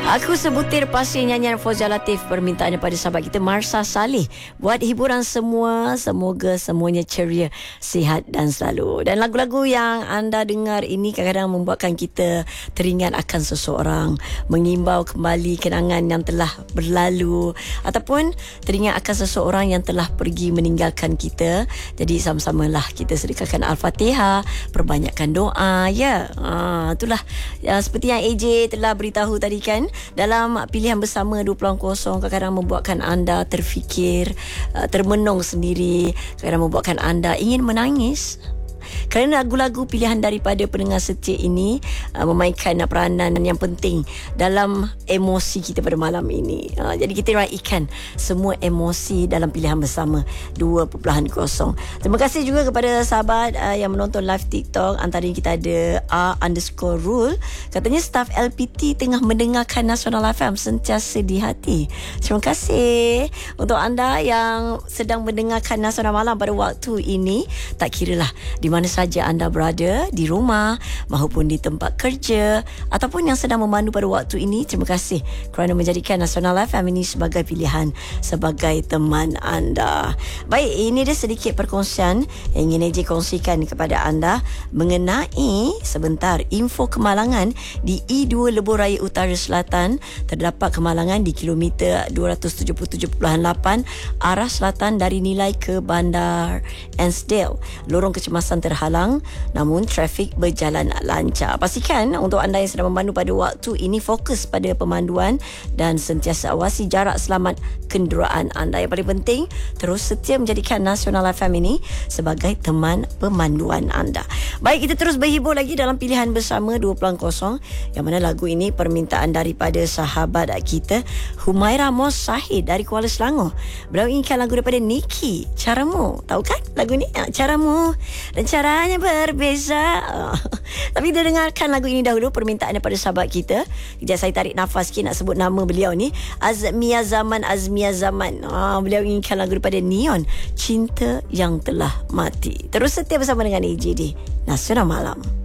Aku sebutir pasti nyanyian Fauzia Latif, permintaan daripada sahabat kita Marsha Saleh. Buat hiburan semua, semoga semuanya ceria, sihat dan selalu. Dan lagu-lagu yang anda dengar ini kadang-kadang membuatkan kita teringat akan seseorang, mengimbau kembali kenangan yang telah berlalu, ataupun teringat akan seseorang yang telah pergi meninggalkan kita. Jadi sama-samalah kita sedekahkan Al-Fatihah, perbanyakkan doa, ya. Itulah seperti yang AJ telah beritahu tadi kan, dalam pilihan bersama 20.0 kadang-kadang membuatkan anda terfikir, termenung sendiri, kadang membuatkan anda ingin menangis. Kerana lagu-lagu pilihan daripada pendengar setia ini memainkan peranan yang penting dalam emosi kita pada malam ini. Jadi kita raikan semua emosi dalam pilihan bersama 2.0. Terima kasih juga kepada sahabat yang menonton live TikTok. Antaranya kita ada R_Rule. Katanya staf LPT tengah mendengarkan Nasional FM sentiasa di hati. Terima kasih untuk anda yang sedang mendengarkan Nasional Malam pada waktu ini. Tak kiralah di mana saja anda berada, di rumah maupun di tempat kerja ataupun yang sedang memandu pada waktu ini, terima kasih kerana menjadikan Nasional FM ini sebagai pilihan, sebagai teman anda. Baik, ini dia sedikit perkongsian yang ingin AJ kongsikan kepada anda mengenai sebentar info kemalangan di E2 Lebuh Raya Utara Selatan. Terdapat kemalangan di kilometer 277.8 arah selatan dari Nilai ke Bandar Ansdale. Lorong kecemasan terhalang, namun trafik berjalan lancar. Pastikan untuk anda yang sedang memandu pada waktu ini fokus pada pemanduan dan sentiasa awasi jarak selamat kenderaan anda. Yang paling penting, terus setia menjadikan Nasional FM ini sebagai teman pemanduan anda. Baik, kita terus berhibur lagi dalam pilihan bersama 20.0, yang mana lagu ini permintaan daripada sahabat kita Humaira Mos Sahid dari Kuala Selangor. Beliau inginkan lagu daripada Niki, Caramu. Tahu kan lagu ni? Caramu dan caranya berbeza. Tapi dia dengarkan lagu ini dahulu, permintaan daripada sahabat kita. Kejap saya tarik nafas sikit nak sebut nama beliau ni. Azmia Zaman. Beliau inginkan lagu daripada Neon, Cinta Yang Telah Mati. Terus setia bersama dengan AJ di Nasional Malam.